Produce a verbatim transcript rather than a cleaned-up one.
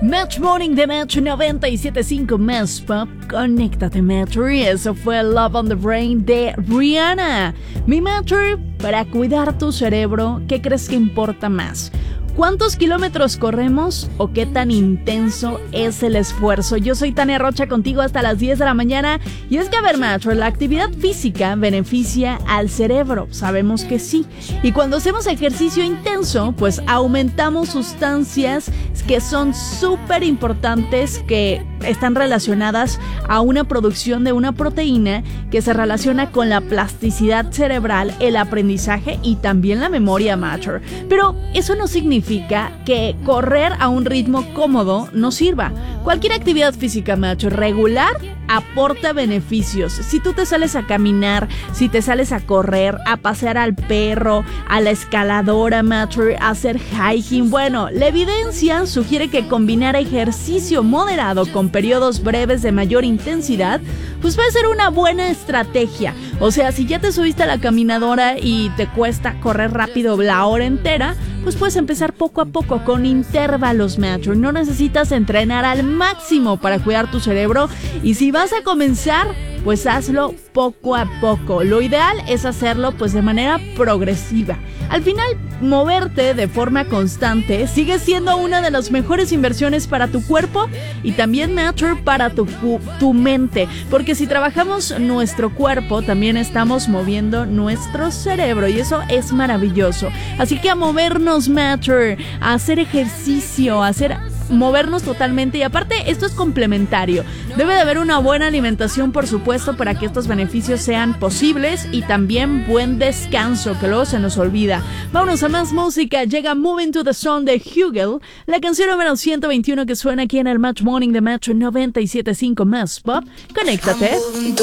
Match Morning de Metro noventa y siete punto cinco Más Pop. Conéctate, Metro. Y eso fue Love on the Brain de Rihanna. Mi Metro, para cuidar tu cerebro, ¿qué crees que importa más? ¿Cuántos kilómetros corremos o qué tan intenso es el esfuerzo? Yo soy Tania Rocha, contigo hasta las diez de la mañana. Y es que, a ver, macho, la actividad física beneficia al cerebro. Sabemos que sí. Y cuando hacemos ejercicio intenso, pues aumentamos sustancias que son súper importantes, que están relacionadas a una producción de una proteína que se relaciona con la plasticidad cerebral, el aprendizaje y también la memoria, macho. Pero eso no significa que correr a un ritmo cómodo no sirva. Cualquier actividad física, macho, regular aporta beneficios. Si tú te sales a caminar, si te sales a correr, a pasear al perro, a la escaladora, macho, a hacer hiking, bueno, la evidencia sugiere que combinar ejercicio moderado con periodos breves de mayor intensidad, pues puede ser una buena estrategia. O sea, si ya te subiste a la caminadora y te cuesta correr rápido la hora entera, pues puedes empezar poco a poco con intervalos, macho. No necesitas entrenar al máximo para cuidar tu cerebro, y si vas a comenzar, pues hazlo poco a poco. Lo ideal es hacerlo pues de manera progresiva. Al final, moverte de forma constante sigue siendo una de las mejores inversiones para tu cuerpo y también, macho, para tu, tu mente. Porque si trabajamos nuestro cuerpo, también estamos moviendo nuestro cerebro y eso es maravilloso. Así que a movernos, macho, a hacer ejercicio, a hacer... movernos totalmente. Y aparte, esto es complementario. Debe de haber una buena alimentación, por supuesto, para que estos beneficios sean posibles, y también buen descanso, que luego se nos olvida. Vámonos a más música. Llega Moving to the Sun de Hugel, la canción número ciento veintiuno que suena aquí en el Match Morning de Metro noventa y siete punto cinco Más Pop. Conéctate.